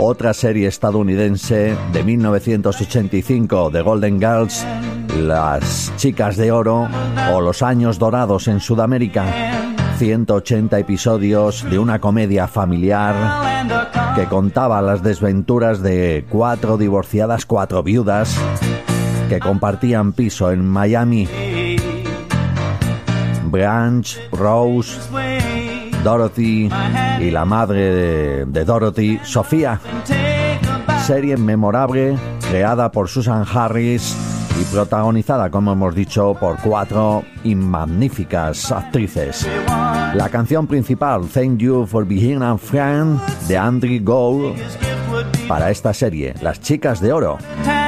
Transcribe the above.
Otra serie estadounidense de 1985, The Golden Girls, Las Chicas de Oro, o Los Años Dorados en Sudamérica. 180 episodios de una comedia familiar que contaba las desventuras de 4 divorciadas, 4 viudas que compartían piso en Miami. Branch, Rose, Dorothy y la madre de Dorothy, Sofía. Serie memorable creada por Susan Harris y protagonizada, como hemos dicho, por 4 magníficas actrices. La canción principal, Thank You for Being a Friend, de Andrew Gould, para esta serie, Las Chicas de Oro.